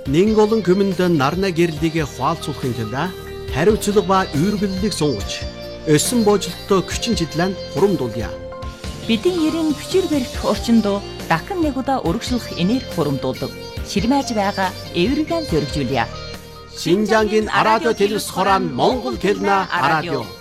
Нэг олон хүмүүнд нарна гэрлийг хуалцуулахын тулд хариуцлага ба үүргэллийг сунгаж, өсөн бooжилттой хүчин чиглэн хурамдуулъя. Бидний ерэн хүчээр барих орчинд дахин нэг удаа өргөжлөх энерги хурамдуулдаг. Ширмэж байгаа эвэргэн зөргижүүлье. Шинжангийн радио телевиз хорон Монгол хэлний радио.